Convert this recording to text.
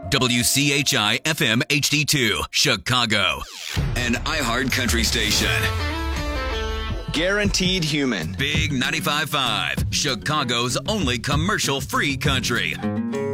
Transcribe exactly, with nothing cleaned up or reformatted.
W C H I F M H D two, Chicago. An iHeart Country station. Guaranteed Human. Big ninety-five point five, Chicago's only commercial-free country.